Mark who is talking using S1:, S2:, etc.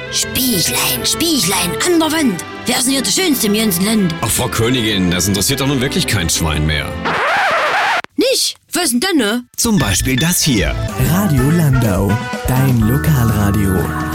S1: Spieglein, Spieglein an der Wand. Wer ist denn hier der Schönste im ganzen Land?
S2: Ach, Frau Königin, das interessiert doch nun wirklich kein Schwein mehr.
S1: Nicht? Was ist denn, ne?
S2: Zum Beispiel das hier.
S3: Radio Landau, dein Lokalradio.